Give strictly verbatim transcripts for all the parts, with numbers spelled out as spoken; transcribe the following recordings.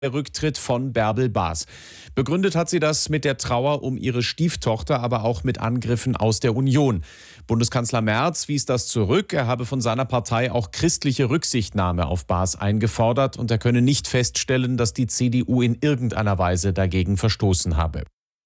Der Rücktritt von Bärbel Baas. Begründet hat sie das mit der Trauer um ihre Stieftochter, aber auch mit Angriffen aus der Union. Bundeskanzler Merz wies das zurück. Er habe von seiner Partei auch christliche Rücksichtnahme auf Baas eingefordert und er könne nicht feststellen, dass die C D U in irgendeiner Weise dagegen verstoßen habe.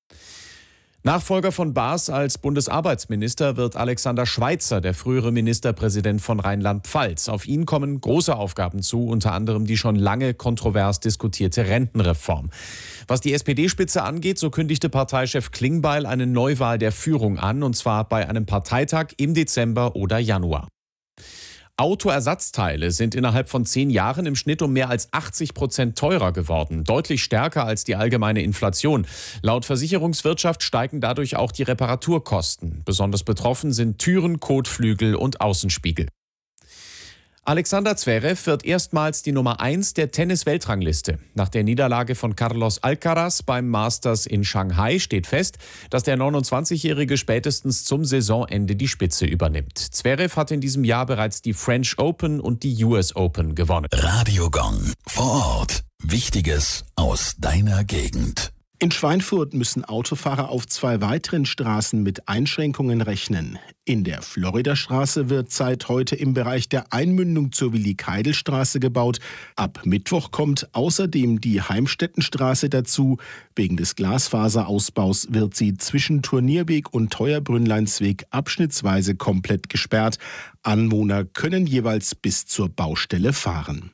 Nachfolger von Baas als Bundesarbeitsminister wird Alexander Schweitzer, der frühere Ministerpräsident von Rheinland-Pfalz. Auf ihn kommen große Aufgaben zu, unter anderem die schon lange kontrovers diskutierte Rentenreform. Was die S P D-Spitze angeht, so kündigte Parteichef Klingbeil eine Neuwahl der Führung an, und zwar bei einem Parteitag im Dezember oder Januar. Autoersatzteile sind innerhalb von zehn Jahren im Schnitt um mehr als achtzig Prozent teurer geworden. Deutlich stärker als die allgemeine Inflation. Laut Versicherungswirtschaft steigen dadurch auch die Reparaturkosten. Besonders betroffen sind Türen, Kotflügel und Außenspiegel. Alexander Zverev wird erstmals die Nummer eins der Tennis-Weltrangliste. Nach der Niederlage von Carlos Alcaraz beim Masters in Shanghai steht fest, dass der neunundzwanzigjährige spätestens zum Saisonende die Spitze übernimmt. Zverev hat in diesem Jahr bereits die French Open und die U S Open gewonnen. Radio Gong vor Ort. Wichtiges aus deiner Gegend. In Schweinfurt müssen Autofahrer auf zwei weiteren Straßen mit Einschränkungen rechnen. In der Floridastraße wird seit heute im Bereich der Einmündung zur Willi-Keidel-Straße gebaut. Ab Mittwoch kommt außerdem die Heimstettenstraße dazu. Wegen des Glasfaserausbaus wird sie zwischen Turnierweg und Teuerbrünnleinsweg abschnittsweise komplett gesperrt. Anwohner können jeweils bis zur Baustelle fahren.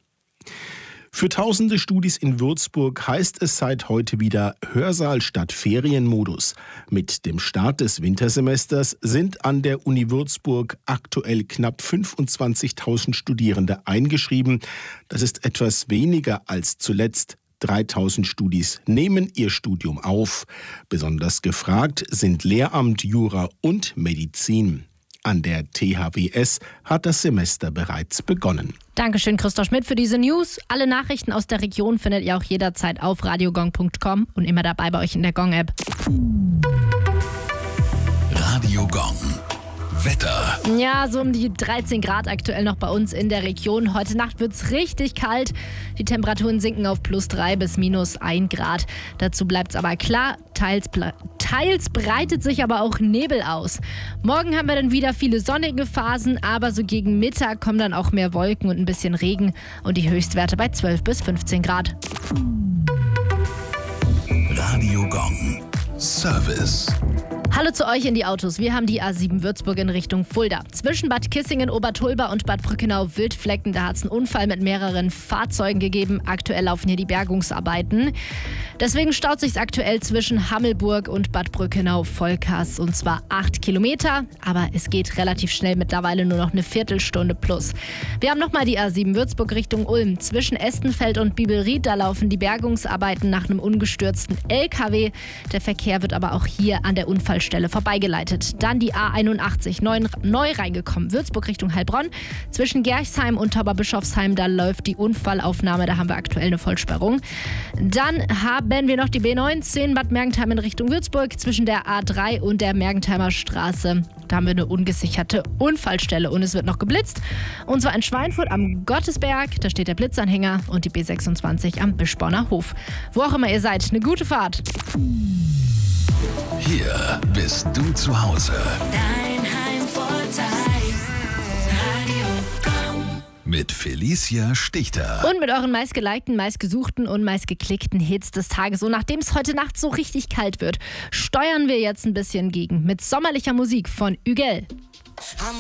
Für tausende Studis in Würzburg heißt es seit heute wieder Hörsaal statt Ferienmodus. Mit dem Start des Wintersemesters sind an der Uni Würzburg aktuell knapp fünfundzwanzigtausend Studierende eingeschrieben. Das ist etwas weniger als zuletzt. dreitausend Studis nehmen ihr Studium auf. Besonders gefragt sind Lehramt, Jura und Medizin. An der T H W S hat das Semester bereits begonnen. Dankeschön, Christoph Schmidt, für diese News. Alle Nachrichten aus der Region findet ihr auch jederzeit auf radiogong punkt com und immer dabei bei euch in der Gong-App. Radio Gong. Wetter. Ja, so um die dreizehn Grad aktuell noch bei uns in der Region. Heute Nacht wird es richtig kalt. Die Temperaturen sinken auf plus drei bis minus ein Grad. Dazu bleibt es aber klar, teils, teils breitet sich aber auch Nebel aus. Morgen haben wir dann wieder viele sonnige Phasen, aber so gegen Mittag kommen dann auch mehr Wolken und ein bisschen Regen und die Höchstwerte bei zwölf bis fünfzehn Grad. Radio Gong. Service. Hallo zu euch in die Autos. Wir haben die A sieben Würzburg in Richtung Fulda. Zwischen Bad Kissingen, Obertulba und Bad Brückenau-Wildflecken, da hat es einen Unfall mit mehreren Fahrzeugen gegeben. Aktuell laufen hier die Bergungsarbeiten. Deswegen staut sich aktuell zwischen Hammelburg und Bad Brückenau-Volkers, und zwar acht Kilometer. Aber es geht relativ schnell, mittlerweile nur noch eine Viertelstunde plus. Wir haben nochmal die A sieben Würzburg Richtung Ulm. Zwischen Estenfeld und Bibelried, da laufen die Bergungsarbeiten nach einem ungestürzten L K W. Der Verkehr wird aber auch hier an der Unfallstelle vorbeigeleitet. Dann die A einundachtzig, neu, neu reingekommen, Würzburg Richtung Heilbronn. Zwischen Gerchsheim und Tauberbischofsheim, da läuft die Unfallaufnahme, da haben wir aktuell eine Vollsperrung. Dann haben wir noch die B neunzehn, Bad Mergentheim in Richtung Würzburg. Zwischen der A drei und der Mergentheimer Straße, da haben wir eine ungesicherte Unfallstelle und es wird noch geblitzt. Und zwar in Schweinfurt am Gottesberg, da steht der Blitzanhänger, und die B sechsundzwanzig am Bischborner Hof. Wo auch immer ihr seid, eine gute Fahrt. Hier bist du zu Hause. Dein Heimvorteil. Radio Gong. Mit Felicia Stichter. Und mit euren meistgelikten, meistgesuchten und meistgeklickten Hits des Tages. Und nachdem es heute Nacht so richtig kalt wird, steuern wir jetzt ein bisschen gegen. Mit sommerlicher Musik von Ügel.